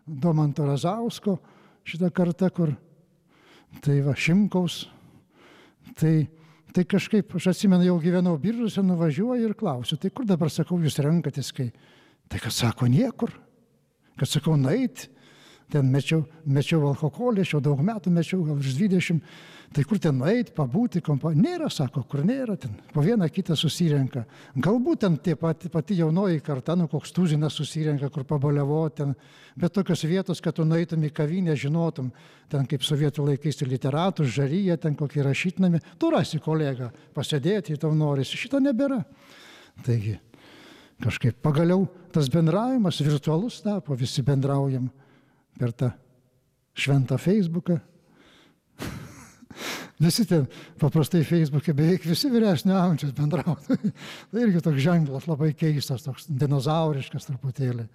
Domanto Razausko, šitą kartą, kur tai va Šimkaus. Tai kažkaip, aš atsimenu, jau gyvenau Biržuose, nuvažiuoju ir klausiu, tai kur dabar, sakau, jūs renkatės, kai? Tai kad sako, niekur. Kad sakau, nueit. Ten mečiau alkoholį, aš jau daug metų mečiau, gal virš 20. Tai kur ten nueit, pabūti, nėra, sako, kur nėra, ten po vieną kitą susirenka. Galbūt ten pati jaunoji karta, koks tuzinas susirenka, kur pabaliavo ten, bet tokios vietos, kad tu nueitum į kavinę, žinotum, ten kaip sovietų laikais literatus, žaryje, ten kokį rašytnami, tu rasi kolegą, pasėdėti, tau norisi, šito nebėra. Taigi, kažkaip pagaliau tas bendravimas virtualus tapo, visi bendraujam per tą šventą Facebooką. Visi ten paprastai Facebook'e beveik visi vyresnio amžiaus bendrauja. Tai irgi toks ženklas labai keistas, toks dinozauriškas truputėlį.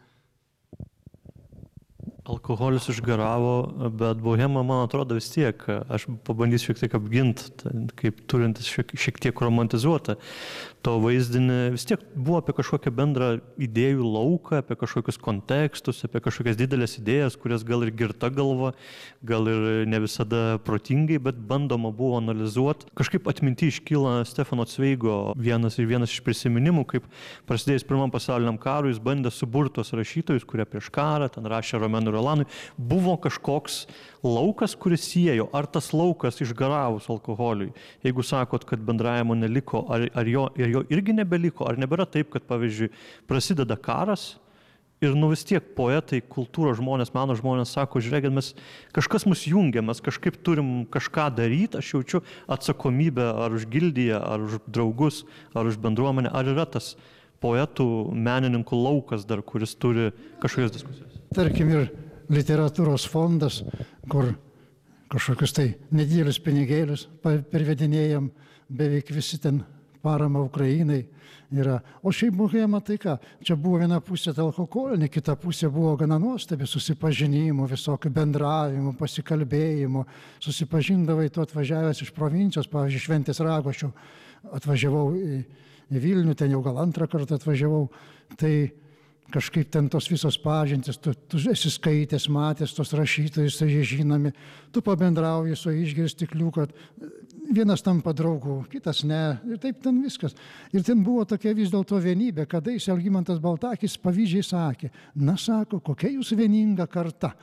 Alkoholis išgaravo, bet bohema, man atrodo, vis tiek, aš pabandysiu šiek tiek apginti, kaip turintis šiek tiek romantizuotą to vaizdinį, vis tiek buvo apie kažkokią bendrą idėjų lauką, apie kažkokius kontekstus, apie kažkokias didelės idėjas, kurias gal ir girta galva, gal ir ne visada protingai, bet bandoma buvo analizuoti. Kažkaip atminty iškyla Stefano Cveigo vienas iš prisiminimų, kaip prasidėjus Pirmam pasauliniam karui, jis bandė suburti tos rašytojus, kurie prieš karą, ten rašė Romenui Rolanui, buvo kažkoks laukas, kuris siejo, ar tas laukas išgaravus alkoholiui, jeigu sakot, kad bendravimo neliko, ar jo irgi nebeliko, ar nebėra taip, kad, pavyzdžiui, prasideda karas ir vis tiek poetai, kultūros žmonės, meno žmonės sako, žiūrėkit, mes kažkas mus jungia, mes kažkaip turim kažką daryti, aš jaučiu atsakomybę ar už gildiją, ar už draugus, ar už bendruomenę, ar yra tas poetų, menininkų laukas dar, kuris turi kažkokias diskusijas. Tarkim, ir literatūros fondas, kur kažkokius tai nedėlius pinigėlius pervedinėjam, beveik visi ten parama Ukrainai yra. O šiaip bohema tai ką? Čia buvo viena pusė alkoholinė, kita pusė buvo gana nuostabi, susipažinimų, visokių bendravimų, pasikalbėjimų. Susipažindavai tu atvažiavęs iš provincijos, pavyzdžiui, Šventės Rago, aš jau atvažiavau į Vilnių, ten jau gal antrą kartą atvažiavau, tai kažkaip ten tos visos pažintys, tu esi skaitęs, matęs tos rašytojus, tai jie žinomi, tu pabendrauji su išgirsti kliuką, vienas tampa draugu, kitas ne, ir taip ten viskas. Ir ten buvo tokia vis dėlto vienybė, kada Algimantas Baltakis pavyzdžiai sakė, na sako, kokia jūs vieninga karta.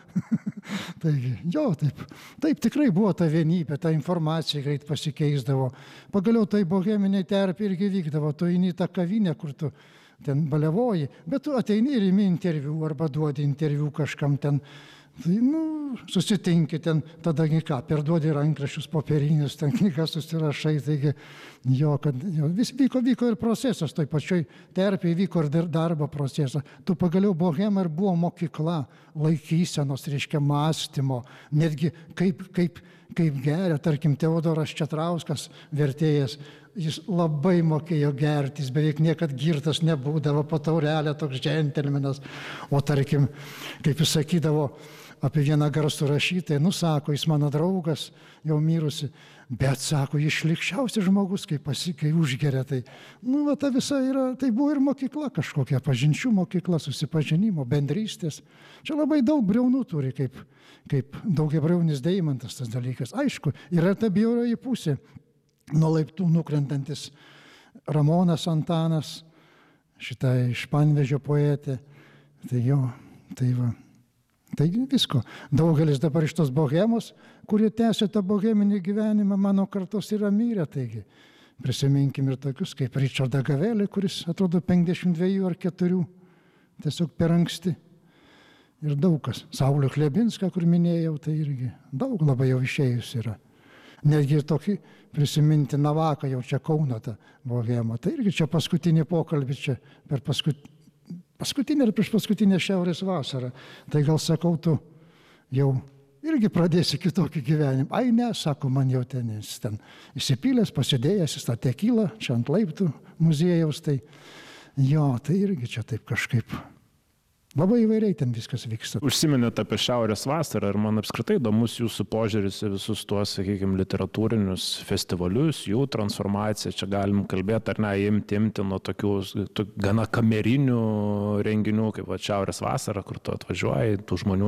Taigi, jo, taip tikrai buvo ta vienybė, ta informacija greit pasikeisdavo. Pagaliau tai boheminiai terpė irgi vykdavo, tu eini į tą kavinę, kur tu ten baliavoji, bet tu ateini ir imi interviu arba duodi interviu kažkam ten, susitinki ten, tadagi ką, perduodi rankraščius popierinius, ten knygas susirašai, taigi vis vyko ir procesas, toj pačioj terpėje vyko ir darbo procesas. Tu pagaliau bohema ir buvo mokykla laikysenos, reiškia mąstymo, netgi kaip geria, tarkim, Teodoras Četrauskas, vertėjas, jis labai mokėjo gerti, jis beveik niekad girtas nebūdavo, po taurelę toks džentelmenas, o tarkim, kaip jis sakydavo apie vieną garsų rašytoją, sako, jis mano draugas, jau mirusi, bet sako, jis šlikščiausias žmogus, kai užgeria, tai, ta visa yra, tai buvo ir mokykla kažkokia, pažinčių mokykla, susipažinimo, bendrystės. Čia labai daug briaunų turi, kaip daugiabriaunis deimantas tas dalykas. Aišku, yra ta bjaurioji pusė, nuo laiptų nukrentantis Ramonas Antanas, šitą iš Panevėžio poetė, tai jo, tai va. Taigi visko. Daugelis dabar iš tos bohemos, kurie tęsia tą boheminį gyvenimą, mano kartos yra mirę. Taigi prisiminkim ir tokius kaip Ričardą Gavelį, kuris atrodo 52 ar 4, tiesiog per anksti. Ir daug kas. Saulių Chlebinską, kur minėjau, tai irgi daug labai jau išėjus yra. Netgi ir tokį prisiminti Navaką, jau čia Kauno tą bohemą. Tai irgi čia paskutinį pokalbį, čia per paskutinę ir prieš paskutinę šiaurės vasarą. Tai gal sakau, tu jau irgi pradėsi kitokį gyvenimą. Ai ne, sako, man jau ten įsipylęs, pasidėjęs į tą tekilą, čia ant laiptų muziejaus. Tai jo, tai irgi čia taip kažkaip. Labai įvairiai ten viskas vyksta. Užsiminėte apie šiaurės vasarą ir man apskritai įdomus jūsų požiūris į visus tuos, sakykime, literatūrinius festivalius, jų transformaciją. Čia galim kalbėti ar ne, imti nuo tokių gana kamerinių renginių, kaip šiaurės vasara, kur tu atvažiuoji, tų žmonių